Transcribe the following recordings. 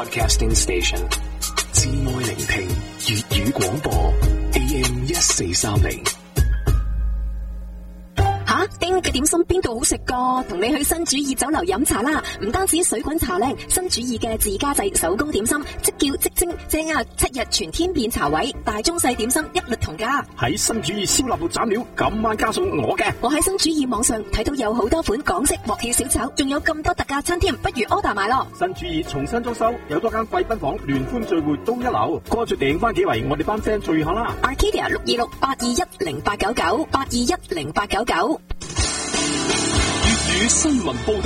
Broadcasting Station 至愛聆聽粵語廣播 AM 1430。 吓，丁嘅點心邊度好食噶？同你去新主義酒樓飲茶啦！唔單止水滾茶靚，新主義嘅自家製手工點心，即叫即蒸，正啊！7日全天變茶位，大中細點心一律同價。 喺新主義燒臘肉斬料，今晚加送我嘅。 我喺新主義網上睇到有好多款港式鑊氣小炒，仲有咁多特價餐添，不如 order 埋咯。 新主義重新裝修，有多間貴賓房、聯歡聚會都一流，乾脆訂翻幾圍，我哋班 friend 聚下啦。 Arcadia 626-821-0899，821-0899。 粵語新聞報道。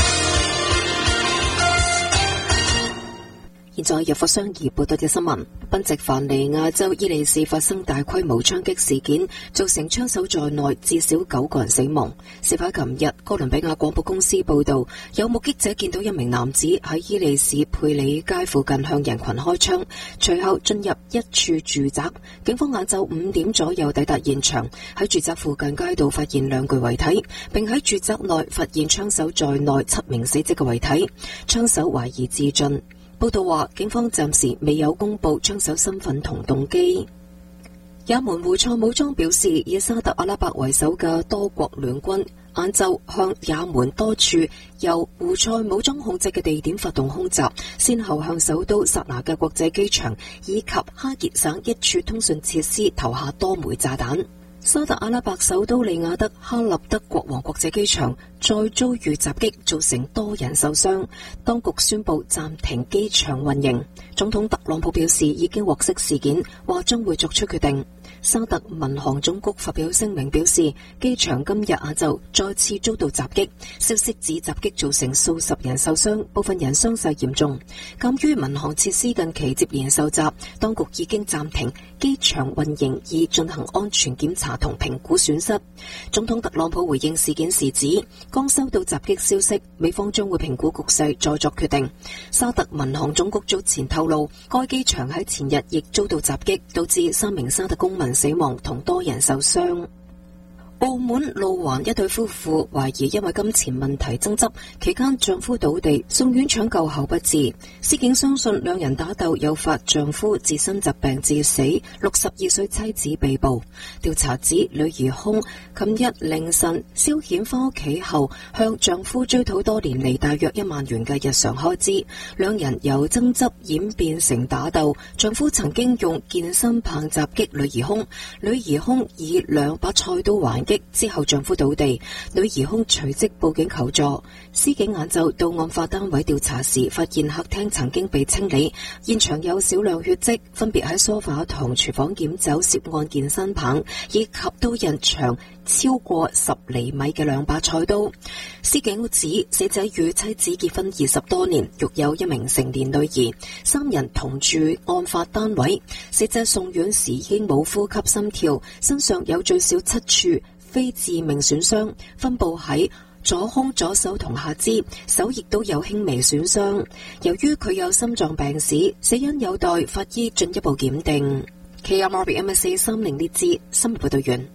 現在由霍商儀報道嘅新聞：賓夕凡尼亞州伊利市發生大規模槍擊事件，造成槍手在內至少9個人死亡。事發琴日，哥倫比亞廣播公司報道，有目擊者見到一名男子喺伊利市佩里街附近向人群開槍，隨後進入一處住宅。警方晏晝5點左右抵達現場，喺住宅附近街道發現2具遺體，並喺住宅內發現槍手在內7名死者嘅遺體。槍手懷疑自盡。報道話，警方暫時未有公布槍手身份同動機。也門胡塞武裝表示，以沙特阿拉伯為首嘅多國聯軍晏晝向也門多處由胡塞武裝控制嘅地點發動空襲，先後向首都薩那嘅國際機場以及哈傑省一處通訊設施投下多枚炸彈。沙特阿拉伯首都利雅得哈立德國王國際機場再遭遇襲擊，造成多人受傷，當局宣布暫停機場運營。總統特朗普表示已經獲悉事件，話將會作出決定。沙特民航總局發表聲明表示，機場今日下晝再次遭到襲擊，消息指襲擊造成數十人受傷，部分人傷勢嚴重。鑒於民航設施近期接連受襲，當局已經暫停機場運營，以進行安全檢查同評估損失。總統特朗普回應事件時指，剛收到襲擊消息，美方將會評估局勢再作決定。沙特民航總局早前透露，該機場喺前日亦遭到襲擊，導致3名沙特公民死亡同多人受傷。澳門路環一對夫婦懷疑因為金錢問題爭執，期間丈夫倒地，送院搶救後不治。司警相信兩人打鬥誘發丈夫自身疾病致死，62歲妻子被捕。調查指女疑兇琴日凌晨消遣返屋企後，向丈夫追討多年嚟大約1萬元嘅日常開支，兩人由爭執演變成打鬥。丈夫曾經用健身棒襲擊女疑兇，女疑兇以2把菜刀還擊之後，丈夫倒地，女疑兇隨即報警求助。司警晏晝到案發單位調查時，發現客廳曾經被清理，現場有少量血跡，分別喺梳化同廚房撿走涉案健身棒，以及刀刃長超過10厘米嘅2把菜刀。司警指死者與妻子結婚20多年，育有1名成年女兒，3人同住案發單位。死者送院時已經冇呼吸心跳，身上有最少7處非致命損傷，分佈喺左胸、左手同下肢，手亦都有輕微損傷。由於佢有心臟病史，死因有待法醫進一步檢定。KMRB MS430列志新聞報道員。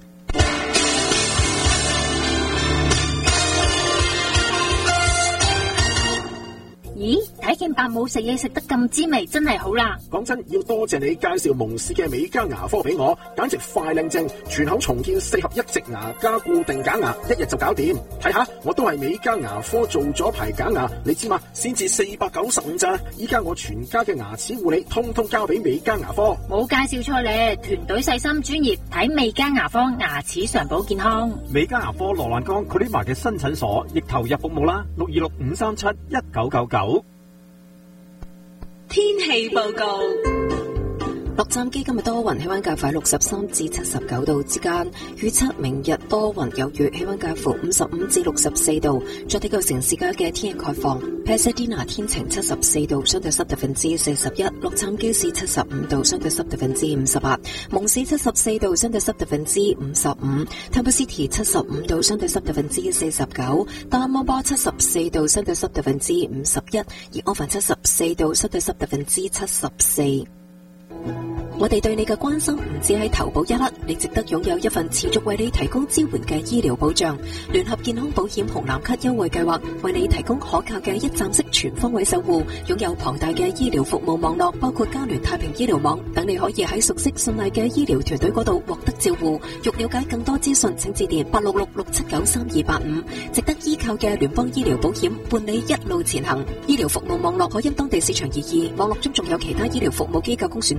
咦，睇見伯母食嘢食得咁滋味，真係好啦。 講真，要多謝你介紹蒙氏嘅美加牙科俾我，簡直快靚正，全口重建4合1植牙加固定假牙，1日就搞掂。睇下，我都係美加牙科做咗排假牙，你知嘛？先至495咋。依家我全家嘅牙齒護理，通通交俾美加牙科。 冇介紹錯咧，團隊細心專業，睇美加牙科牙齒常保健康。 美加牙科羅蘭江佢啲埋嘅新診所亦投入服務啦，626-537-1999。 天氣報告。洛杉磯今日多雲，氣溫介乎63至79度之間。預測明日多雲有雨，氣溫介乎55至64度。昨天個城市街嘅天氣概況：Pasadena 天晴74度，相對濕度41%；洛杉磯市75度，相對濕度58%；蒙市74度，相對濕度55%； Tampa City 75度，相對濕度49%；達拉摩巴74度，相對濕度51%；而安凡74度，相對濕度74%。 我哋對你嘅關心唔止喺投保一刻，你值得擁有一份持續為你提供支援嘅醫療保障。聯合健康保險紅藍卡優惠計劃為你提供可靠嘅一站式全方位守護，擁有龐大嘅醫療服務網絡，包括嘉聯太平醫療網等，你可以喺熟悉信賴嘅醫療團隊嗰度獲得照護。欲了解更多資訊，請致電866-679-3285。值得依靠嘅聯邦醫療保險，伴你一路前行。醫療服務網絡可因當地市場而異，網絡中仲有其他醫療服務機構供選擇。